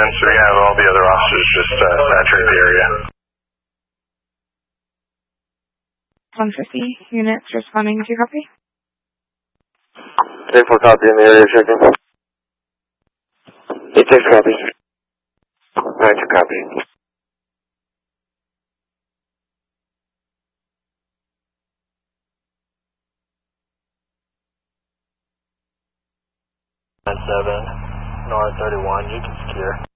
so we have all the other officers just saturate the area. 150 units responding to copy. 10-4 copy in the area checking. 8-6 copy. 9-2 copy. Seven, North 31, you can secure.